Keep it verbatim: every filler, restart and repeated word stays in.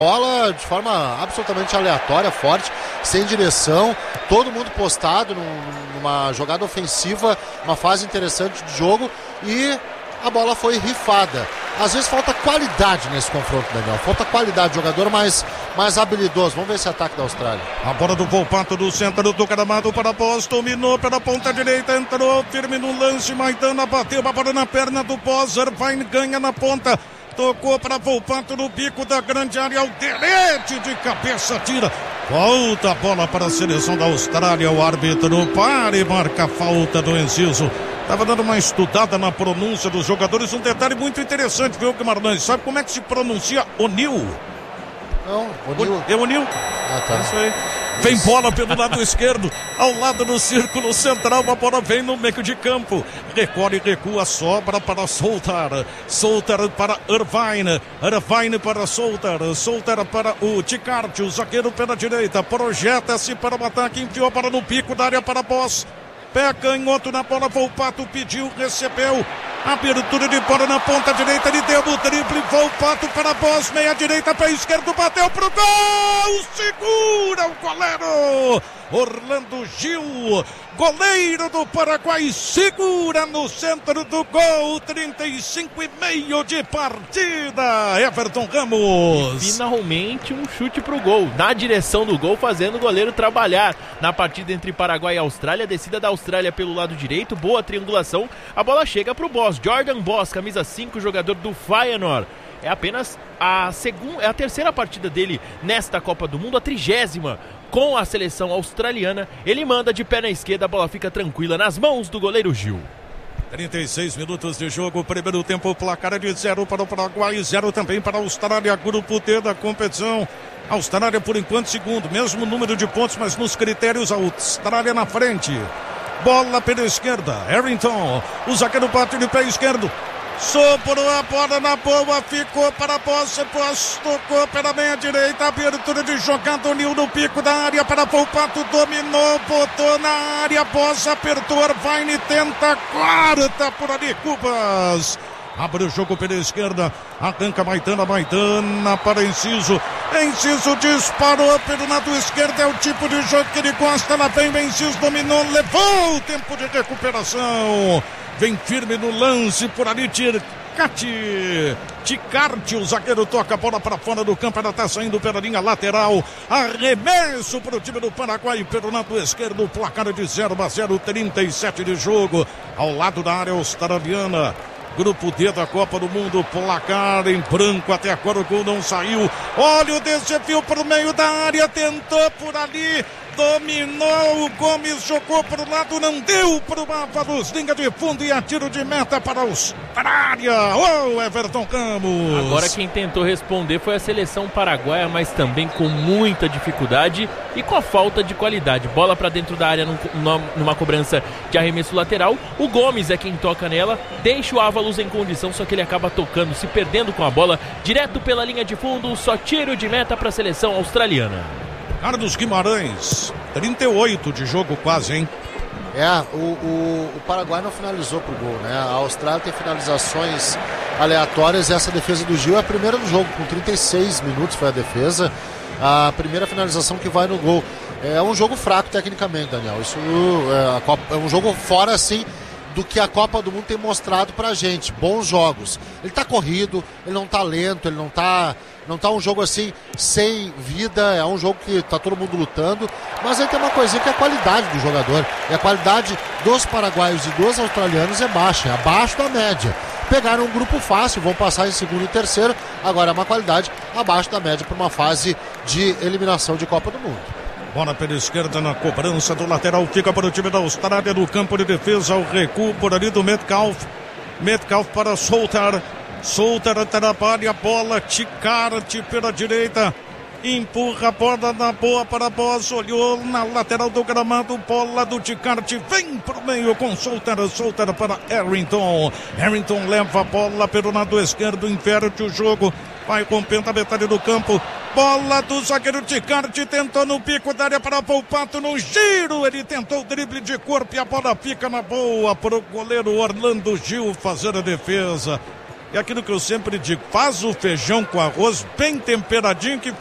bola de forma absolutamente aleatória, forte, sem direção, todo mundo postado num, numa jogada ofensiva, uma fase interessante de jogo, e a bola foi rifada. Às vezes falta qualidade nesse confronto, Daniel. Falta qualidade, de jogador mais, mais habilidoso. Vamos ver esse ataque da Austrália. A bola do Volpato do centro do gramado para Pós, dominou pela ponta direita, entrou firme no lance, Maidana bateu a bola na perna do Pós, Irvine ganha na ponta. Tocou para Volpato no bico da grande área, ao delete de cabeça, tira. Volta a bola para a seleção da Austrália. O árbitro para e marca a falta do Enciso. Estava dando uma estudada na pronúncia dos jogadores. Um detalhe muito interessante, viu, Guimarães? Sabe como é que se pronuncia O'Neill? Não, O'Neill. É O'Neill? Ah, tá. Isso aí. Vem bola pelo lado esquerdo, ao lado do círculo central, a bola vem no meio de campo. Recolhe e recua, sobra para Soltar. Soltar para Irvine. Irvine para Soltar. Soltar para o Ticarte, o zagueiro pela direita. Projeta-se para o ataque, enfiou a bola no pico da área para Pós. Pé canhoto na bola, Volpato pediu, recebeu. Abertura de bola na ponta direita, ele deu o drible, Volpato para Pós, meia direita para esquerda, bateu pro gol, segura o goleiro, Orlando Gil, goleiro do Paraguai, segura no centro do gol, trinta e cinco e meio de partida, Everton Ramos. E finalmente um chute pro gol, na direção do gol, fazendo o goleiro trabalhar na partida entre Paraguai e Austrália, descida da Austrália pelo lado direito, boa triangulação, a bola chega pro Boss, Jordan Boss, camisa cinco, jogador do Feyenoord. É apenas a segunda, é a terceira partida dele nesta Copa do Mundo, a trigésima com a seleção australiana. Ele manda de pé na esquerda, a bola fica tranquila nas mãos do goleiro Gil. trinta e seis minutos de jogo, primeiro tempo, placar de zero para o Paraguai, zero também para a Austrália, grupo D da competição. Austrália por enquanto segundo, mesmo número de pontos, mas nos critérios a Austrália na frente. Bola pela esquerda, Harrington, o zagueiro bate de pé esquerdo. Soprou a bola na boa, ficou para a posse, tocou pela meia direita, abertura de jogada, uniu no pico da área para Volpato, dominou, botou na área, Boss apertou, Irvine tenta, quarta por ali, Cubas. Abre o jogo pela esquerda, arranca Maidana, Maidana para Enciso, Enciso disparou pelo lado esquerdo, é o tipo de jogo que ele gosta, lá vem o Enciso, dominou, levou o tempo de recuperação, vem firme no lance por ali, Ticarte, Ticarte, o zagueiro toca a bola para fora do campo, ela está saindo pela linha lateral, arremesso para o time do Paraguai pelo lado esquerdo, placar de zero a zero, trinta e sete de jogo, ao lado da área australiana. Grupo D da Copa do Mundo, placar em branco, até agora o gol não saiu. Olha o desafio para o meio da área, tentou por ali, dominou, o Gomes jogou para o lado, não deu para o Ávalos, linha de fundo e atiro de meta para a Austrália. Oh, Everton Campos. Agora quem tentou responder foi a seleção paraguaia, mas também com muita dificuldade e com a falta de qualidade. Bola para dentro da área num, numa cobrança de arremesso lateral. O Gomes é quem toca nela, deixa o Ávalos em condição, só que ele acaba tocando, se perdendo com a bola, direto pela linha de fundo, só tiro de meta para a seleção australiana. Carlos Guimarães, trinta e oito de jogo quase, hein? É, o, o, o Paraguai não finalizou pro gol, né? A Austrália tem finalizações aleatórias e essa defesa do Gil é a primeira do jogo, com trinta e seis minutos foi a defesa, a primeira finalização que vai no gol. É um jogo fraco tecnicamente, Daniel, isso é, a Copa, é um jogo fora, assim, do que a Copa do Mundo tem mostrado pra gente, bons jogos. Ele tá corrido, ele não tá lento, ele não tá, não tá um jogo assim, sem vida, é um jogo que tá todo mundo lutando, mas aí tem uma coisinha que é a qualidade do jogador, e a qualidade dos paraguaios e dos australianos é baixa, é abaixo da média. Pegaram um grupo fácil, vão passar em segundo e terceiro, agora é uma qualidade abaixo da média para uma fase de eliminação de Copa do Mundo. Bola pela esquerda na cobrança do lateral, fica para o time da Austrália no campo de defesa, o recuo por ali do Metcalf, Metcalf para Soltar, Soltar atrapalha a bola, Ticarte pela direita, empurra a bola na boa para a Boss, olhou na lateral do gramado, bola do Ticarte, vem pro meio com Soltar, Soltar para Harrington, Harrington leva a bola pelo lado esquerdo, inverte o jogo, vai rompendo a metade do campo, bola do zagueiro Ticarte, tentou no pico da área para Volpato, no giro, ele tentou o drible de corpo e a bola fica na boa para o goleiro Orlando Gil fazer a defesa. E aquilo que eu sempre digo, faz o feijão com arroz bem temperadinho que